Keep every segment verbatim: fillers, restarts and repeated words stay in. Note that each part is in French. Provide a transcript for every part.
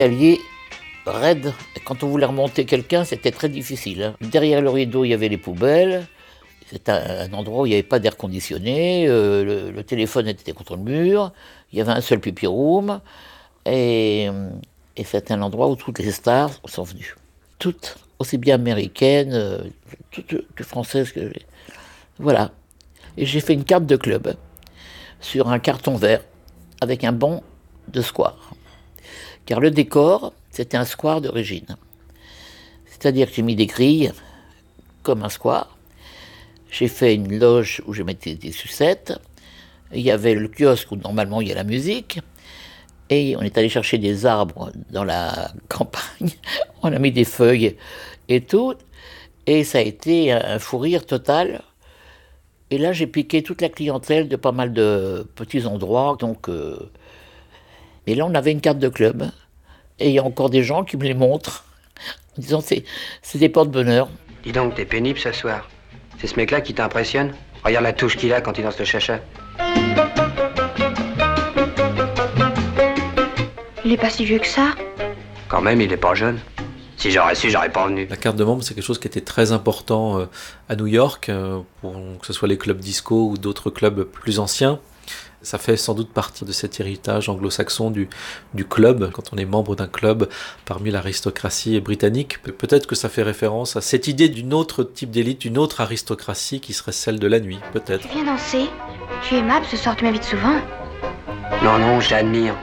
escalier raide. Quand on voulait remonter quelqu'un, c'était très difficile. Hein. Derrière le rideau, il y avait les poubelles. C'était un, un endroit où il n'y avait pas d'air conditionné. Euh, le, le téléphone était contre le mur. Il y avait un seul pipi room. Et, et c'était un endroit où toutes les stars sont venues. Toutes, aussi bien américaines, euh, toutes, toutes françaises que... Voilà. Et j'ai fait une carte de club sur un carton vert avec un banc de square. Car le décor, c'était un square d'origine. C'est-à-dire que j'ai mis des grilles comme un square. J'ai fait une loge où je mettais des sucettes. Il y avait le kiosque où normalement il y a la musique. Et on est allé chercher des arbres dans la campagne. On a mis des feuilles et tout. Et ça a été un fou rire total. Et là, j'ai piqué toute la clientèle de pas mal de petits endroits. Donc, euh... Et là, on avait une carte de club. Et il y a encore des gens qui me les montrent, en disant c'est, c'est des porte-bonheur. Dis donc, t'es pénible ce soir. C'est ce mec-là qui t'impressionne? Regarde la touche qu'il a quand il danse le chacha. Il est pas si vieux que ça. Quand même, il est pas jeune. Si j'aurais su, j'aurais pas venu. La carte de membre, c'est quelque chose qui était très important euh, à New York, euh, pour que ce soit les clubs disco ou d'autres clubs plus anciens. Ça fait sans doute partie de cet héritage anglo-saxon du, du club, quand on est membre d'un club parmi l'aristocratie britannique. Pe- peut-être que ça fait référence à cette idée d'une autre type d'élite, d'une autre aristocratie qui serait celle de la nuit, peut-être. Tu viens danser? Tu es aimable ce soir, tu m'invites souvent. Non, non, j'admire.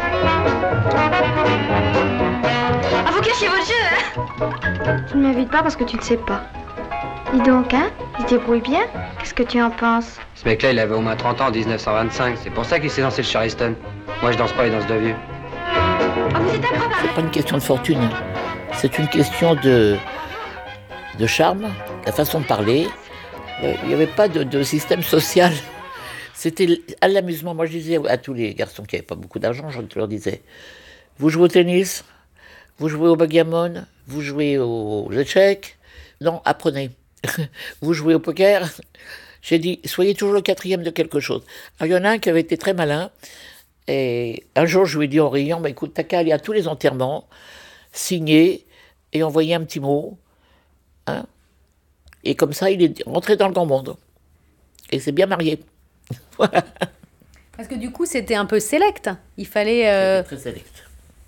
Ah, vous cachez votre jeu, hein? Tu ne m'invites pas parce que tu ne sais pas. Dis donc, hein? Il se débrouille bien? Qu'est-ce que tu en penses? Ce mec-là, il avait au moins trente ans en dix-neuf cent vingt-cinq. C'est pour ça qu'il s'est lancé le Charleston. Moi, je danse pas les danses de vieux. Ah, vous êtes incroyable! C'est pas une question de fortune. C'est une question de, de charme, la façon de parler. Euh, il n'y avait pas de, de système social. C'était à l'amusement. Moi, je disais à tous les garçons qui n'avaient pas beaucoup d'argent, je leur disais, vous jouez au tennis, vous jouez au backgammon, vous jouez aux échecs. Non, apprenez. Vous jouez au poker. J'ai dit, soyez toujours le quatrième de quelque chose. Alors, il y en a un qui avait été très malin. Et un jour, je lui ai dit en riant, bah, écoute, t'as qu'à aller à tous les enterrements, signer et envoyer un petit mot. Hein, et comme ça, il est rentré dans le grand monde. Et s'est bien marié. Voilà. Parce que du coup, c'était un peu select. Il fallait... Euh... C'était très select.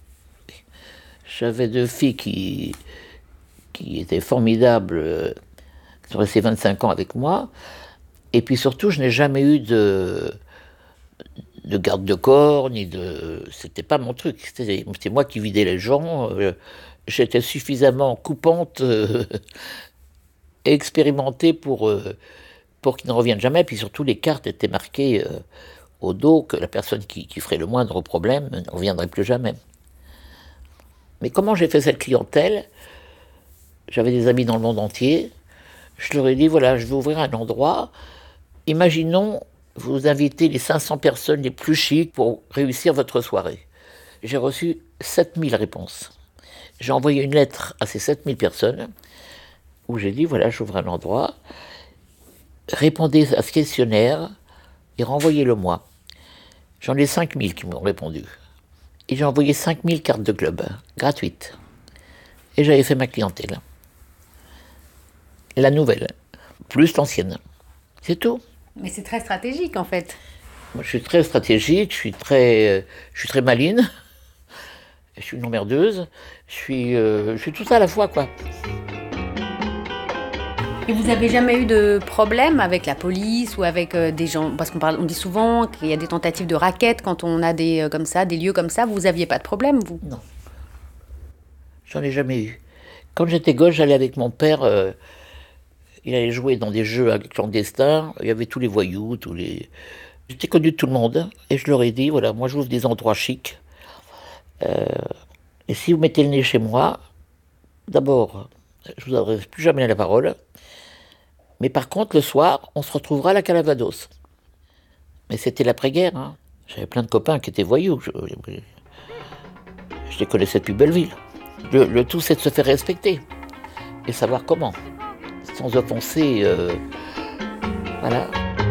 J'avais deux filles qui, qui étaient formidables, euh, qui sont restées vingt-cinq ans avec moi. Et puis surtout, je n'ai jamais eu de, de garde de corps, ni de... C'était pas mon truc. C'était, c'était moi qui vidais les gens. Euh, j'étais suffisamment coupante euh, et expérimentée pour, euh, pour qu'ils ne reviennent jamais. Et puis surtout, les cartes étaient marquées euh, au dos que la personne qui, qui ferait le moindre problème ne reviendrait plus jamais. Mais comment j'ai fait cette clientèle? J'avais des amis dans le monde entier. Je leur ai dit, voilà, je vais ouvrir un endroit. Imaginons, vous invitez les cinq cents personnes les plus chics pour réussir votre soirée. J'ai reçu sept mille réponses. J'ai envoyé une lettre à ces sept mille personnes où j'ai dit, voilà, j'ouvre un endroit. Répondez à ce questionnaire et renvoyez-le-moi. J'en ai cinq mille qui m'ont répondu. Et j'ai envoyé cinq mille cartes de club, gratuites. Et j'avais fait ma clientèle. La nouvelle, plus l'ancienne. C'est tout. Mais c'est très stratégique, en fait. Moi, je suis très stratégique, je suis très, euh, je suis très maline, je suis une emmerdeuse, je suis, euh, je suis tout ça à la fois, quoi. Et vous avez jamais eu de problème avec la police ou avec euh, des gens, parce qu'on parle, on dit souvent qu'il y a des tentatives de racket quand on a des euh, comme ça, des lieux comme ça. Vous aviez pas de problème, vous? Non, j'en ai jamais eu. Quand j'étais gosse, j'allais avec mon père. Euh, il allait jouer dans des jeux clandestins. Il y avait tous les voyous, tous les. J'étais connu de tout le monde et je leur ai dit voilà, moi j'ouvre des endroits chics. Euh, et si vous mettez le nez chez moi, d'abord, je vous adresse plus jamais la parole. Mais par contre, le soir, on se retrouvera à la Calavados. Mais c'était l'après-guerre. Hein. J'avais plein de copains qui étaient voyous. Je, je, je les connaissais depuis Belleville. Le, le tout, c'est de se faire respecter. Et savoir comment. Sans offenser. Euh, voilà.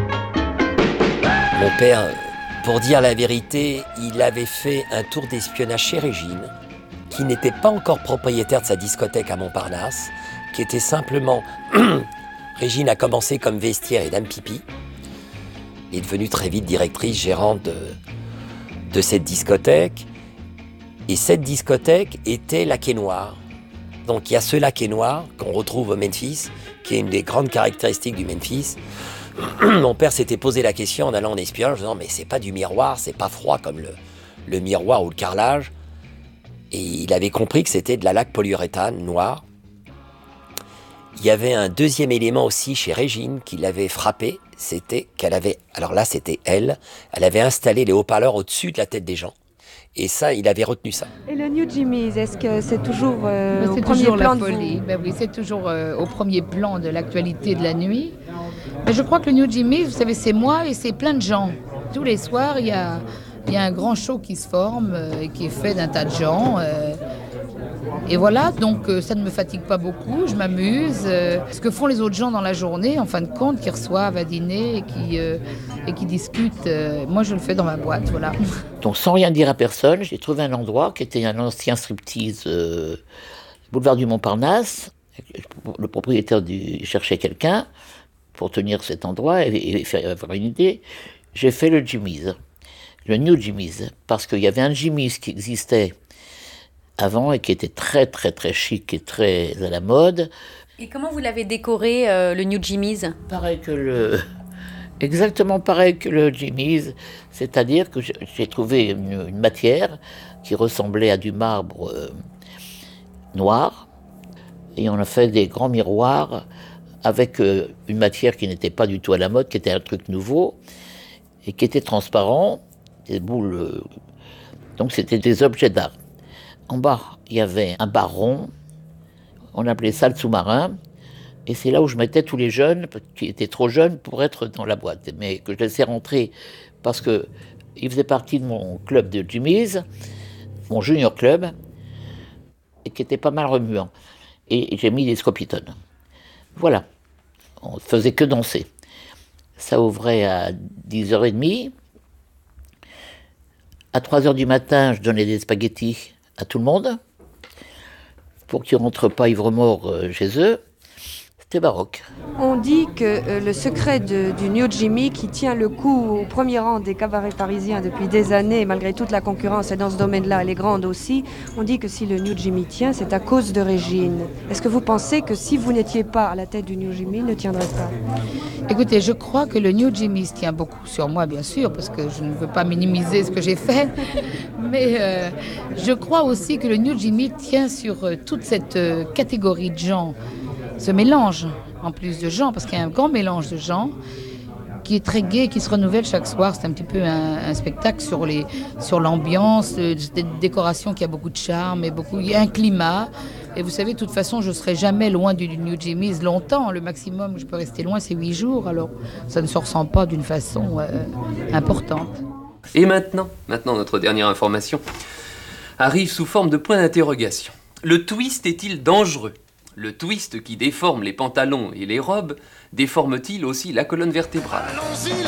Mon père, pour dire la vérité, il avait fait un tour d'espionnage chez Régine. qui n'était pas encore propriétaire de sa discothèque à Montparnasse, qui était simplement... Régine a commencé comme vestiaire et dame pipi. Elle est devenue très vite directrice, gérante de, de cette discothèque. Et cette discothèque était la Quai Noir. Donc il y a ce lac noir qu'on retrouve au Memphis, qui est une des grandes caractéristiques du Memphis. Mon père s'était posé la question en allant en espionnage, en disant mais c'est pas du miroir, c'est pas froid comme le, le miroir ou le carrelage. Et il avait compris que c'était de la laque polyuréthane noire. Il y avait un deuxième élément aussi chez Régine qui l'avait frappé, c'était qu'elle avait, alors là c'était elle, elle avait installé les haut-parleurs au-dessus de la tête des gens. Et ça, il avait retenu ça. Et le New Jimmy's, est-ce que c'est toujours euh, c'est au premier toujours plan la de folie. vous Ben oui, c'est toujours euh, au premier plan de l'actualité de la nuit. Mais je crois que le New Jimmy's, vous savez, c'est moi et c'est plein de gens. Tous les soirs, il y a, il y a un grand show qui se forme euh, et qui est fait d'un tas de gens. Euh, et voilà, donc euh, ça ne me fatigue pas beaucoup, je m'amuse. Euh, ce que font les autres gens dans la journée, en fin de compte, qui reçoivent à dîner et qui, euh, et qui discutent, euh, moi je le fais dans ma boîte, voilà. Donc sans rien dire à personne, j'ai trouvé un endroit qui était un ancien striptease, euh, boulevard du Montparnasse. Le propriétaire du, cherchait quelqu'un pour tenir cet endroit et, et faire avoir une idée. J'ai fait le Jimmy's, le New Jimmy's, parce qu'il y avait un Jimmy's qui existait avant et qui était très très très chic et très à la mode. Et comment vous l'avez décoré, euh, le New Jimmy's ? Pareil que le... Exactement pareil que le Jimmy's, c'est-à-dire que j'ai trouvé une, une matière qui ressemblait à du marbre euh, noir, et on a fait des grands miroirs avec euh, une matière qui n'était pas du tout à la mode, qui était un truc nouveau, et qui était transparent, des boules... Euh, donc c'était des objets d'art. En bas, il y avait un bar rond, on appelait ça le sous-marin, et c'est là où je mettais tous les jeunes, qui étaient trop jeunes pour être dans la boîte, mais que je laissais rentrer parce qu'ils faisaient partie de mon club de Jimmy's, mon junior club, et qui était pas mal remuant. Et j'ai mis des scopitones. Voilà, on ne faisait que danser. Ça ouvrait à dix heures trente. À trois heures du matin, je donnais des spaghettis à tout le monde, pour qu'ils ne rentrent pas ivres-morts chez eux. C'était baroque. On dit que euh, le secret de, du New Jimmy, qui tient le coup au premier rang des cabarets parisiens depuis des années, malgré toute la concurrence, et dans ce domaine-là, elle est grande aussi, on dit que si le New Jimmy tient, c'est à cause de Régine. Est-ce que vous pensez que si vous n'étiez pas à la tête du New Jimmy, il ne tiendrait pas ? Écoutez, je crois que le New Jimmy's tient beaucoup sur moi, bien sûr, parce que je ne veux pas minimiser ce que j'ai fait, mais euh, je crois aussi que le New Jimmy tient sur euh, toute cette euh, catégorie de gens, ce mélange en plus de gens, parce qu'il y a un grand mélange de gens qui est très gai, qui se renouvelle chaque soir. C'est un petit peu un, un spectacle sur, les, sur l'ambiance, euh, des décorations qui a beaucoup de charme, et beaucoup, il y a un climat. Et vous savez, de toute façon, je ne serai jamais loin du New Jimmy's longtemps. Le maximum où je peux rester loin, c'est huit jours. Alors, ça ne se ressent pas d'une façon euh, importante. Et maintenant, maintenant, notre dernière information arrive sous forme de point d'interrogation. Le twist est-il dangereux ? Le twist qui déforme les pantalons et les robes déforme-t-il aussi la colonne vertébrale ?